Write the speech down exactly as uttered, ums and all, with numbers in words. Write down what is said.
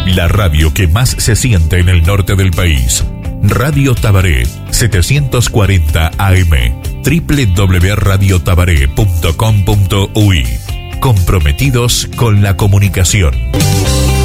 La radio que más se siente en el norte del país. Radio Tabaré, setecientos cuarenta A M, doble u doble u doble u punto radio tabaré punto com punto u y. Comprometidos con la comunicación.